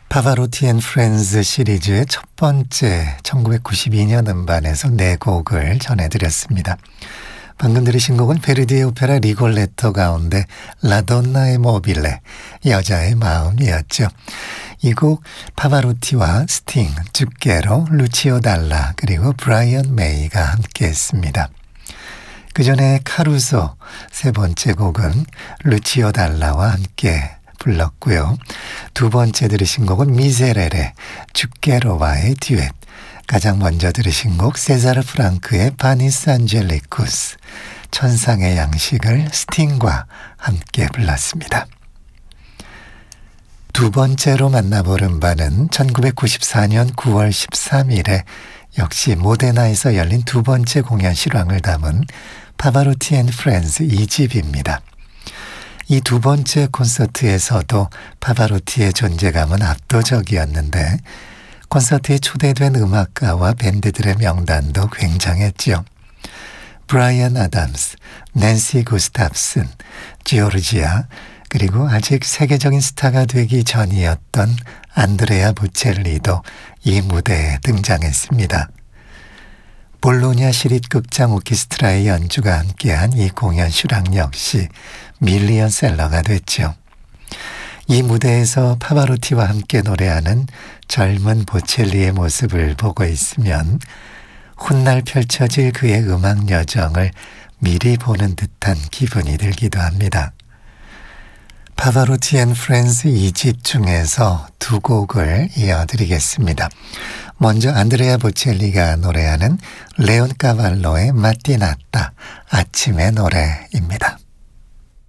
파바로티 앤 프렌즈 시리즈의 첫 번째 1992년 음반에서 네 곡을 전해드렸습니다. 방금 들으신 곡은 베르디의 오페라 리골레토 가운데 라돈나의 모빌레, 여자의 마음이었죠. 이 곡 파바로티와 스팅, 주게로, 루치오 달라 그리고 브라이언 메이가 함께했습니다. 그 전에 카루소 세 번째 곡은 루치오 달라와 함께 불렀고요. 두 번째 들으신 곡은 미세레레, 주게로와의 듀엣. 가장 먼저 들으신 곡 세자르 프랑크의 바니스 안젤리쿠스, 천상의 양식을 스팅과 함께 불렀습니다. 두 번째로 만나볼 음반은 1994년 9월 13일에 역시 모데나에서 열린 두 번째 공연 실황을 담은 파바로티 앤 프렌즈 2집입니다. 이 두 번째 콘서트에서도 파바로티의 존재감은 압도적이었는데 콘서트에 초대된 음악가와 밴드들의 명단도 굉장했죠. 브라이언 아담스, 낸시 구스탑슨, 지오르지아, 그리고 아직 세계적인 스타가 되기 전이었던 안드레아 보첼리도 이 무대에 등장했습니다. 볼로냐 시립극장 오케스트라의 연주가 함께한 이 공연 실황 역시 밀리언셀러가 됐죠. 이 무대에서 파바로티와 함께 노래하는 젊은 보첼리의 모습을 보고 있으면 훗날 펼쳐질 그의 음악 여정을 미리 보는 듯한 기분이 들기도 합니다. 파바로티 앤 프렌즈 2집 중에서 두 곡을 이어드리겠습니다. 먼저 안드레아 보첼리가 노래하는 레온 까발로의 마띠나따, 아침의 노래입니다.